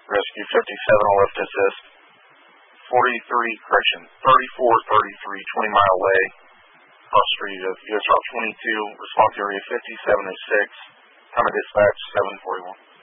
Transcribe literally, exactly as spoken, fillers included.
Rescue fifty-seven on lift assist. forty-three, correction, thirty-four thirty-three, twenty mile way. Cross street of U S Route twenty-two. Response area fifty-seven oh six. Time of dispatch, seven forty-one.